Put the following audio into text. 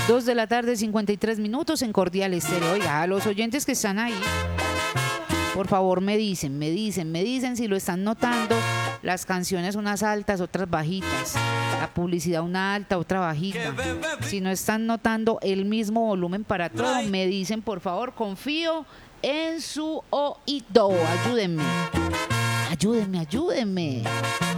2 de la tarde, 53 minutos en Cordial Estéreo. Oiga, a los oyentes que están ahí, por favor me dicen si lo están notando. Las canciones unas altas, otras bajitas. La publicidad una alta, otra bajita. Si no están notando el mismo volumen para todo, me dicen por favor. Confío en su oído. Ayúdenme.